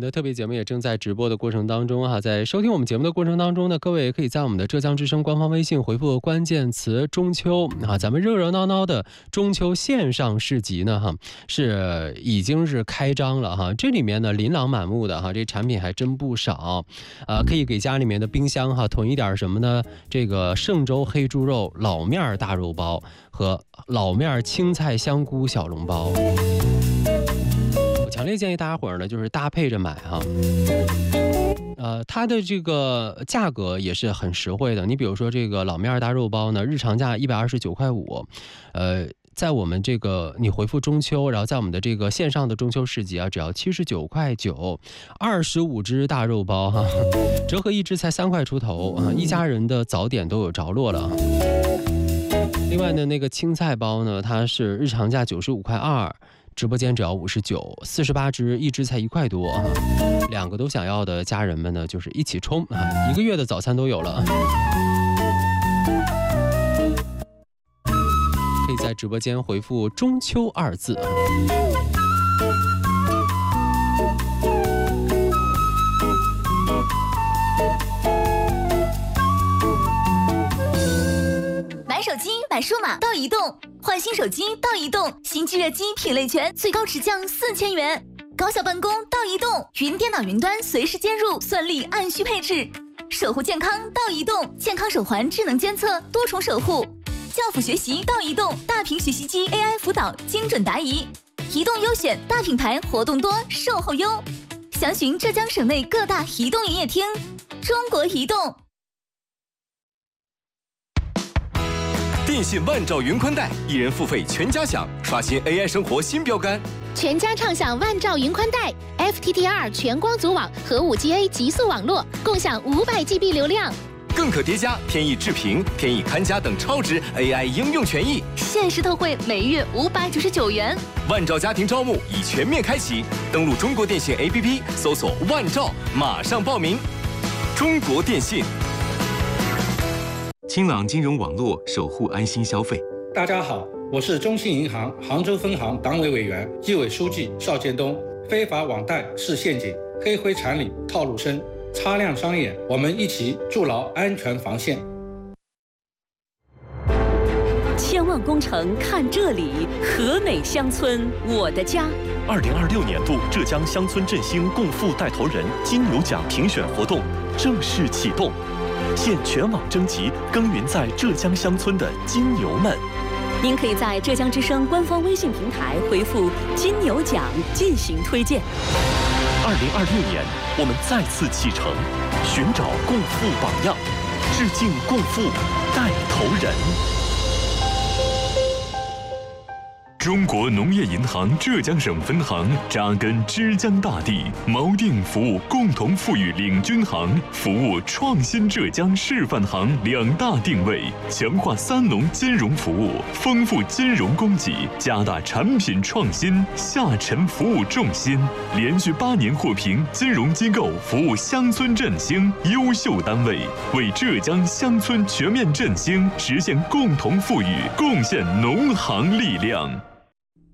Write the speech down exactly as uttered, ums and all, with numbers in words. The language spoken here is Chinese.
的特别节目也正在直播的过程当中哈，在收听我们节目的过程当中呢，各位也可以在我们的浙江之声官方微信回复关键词中秋啊，咱们热热闹闹的中秋线上市集呢哈，是已经是开张了哈，这里面呢琳琅满目的哈，这产品还真不少啊，可以给家里面的冰箱哈囤一点什么呢？这个嵊州黑猪肉老面大肉包和老面青菜香菇小笼包。我强烈建议大家伙儿呢，就是搭配着买哈。呃，它的这个价格也是很实惠的。你比如说这个老面大肉包呢，日常价一百二十九块五，呃，在我们这个你回复中秋，然后在我们的这个线上的中秋市集啊，只要七十九块九，二十五只大肉包哈，折合一只才三块出头啊，一家人的早点都有着落了。另外呢，那个青菜包呢，它是日常价九十五块二。直播间只要五十九，四十八只，一只才一块多啊！两个都想要的家人们呢，就是一起冲啊，一个月的早餐都有了。可以在直播间回复"中秋"二字啊。 买手机买数码到移动，换新手机到移动，新机热机品类全，最高直降四千元。高效办公到移动，云电脑云端随时接入，算力按需配置。守护健康到移动，健康手环智能监测，多重守护。教辅学习到移动，大屏学习机 A I 辅导，精准答疑。移动优选，大品牌活动多，售后优。详询浙江省内各大移动营业厅。中国移动。 电信万兆云宽带，一人付费全家享，刷新 A I 生活新标杆。 全家畅享万兆云宽带 ，F T T R 全光组网和 五 G A 极速网络，共享五百 G B 流量， 更可叠加天翼智屏、天翼看家等超值 A I 应用权益。 限时特惠，每月五百九十九元。 万兆家庭招募已全面开启，登录中国电信 A P P 搜索万兆，马上报名。中国电信。 清朗金融网络，守护安心消费。 大家好，我是中信银行杭州分行党委委员、纪委书记邵建东。非法网贷是陷阱，黑灰产里套路深，擦亮双眼，我们一起筑牢安全防线。 千万工程看这里，和美乡村我的家。 二零二六年度浙江乡村振兴共富带头人金牛奖评选活动正式启动。现全网征集耕耘在浙江乡村的金牛们。 您可以在浙江之声官方微信平台回复“金牛奖”进行推荐。 二零二六年，我们再次启程，寻找共富榜样，致敬共富带头人。 中国农业银行浙江省分行扎根枝江大地，锚定服务共同富裕领军行、服务创新浙江示范行两大定位，强化三农金融服务，丰富金融供给，加大产品创新，下沉服务重心。连续八年获评金融机构服务乡村振兴优秀单位，为浙江乡村全面振兴实现共同富裕贡献农行力量。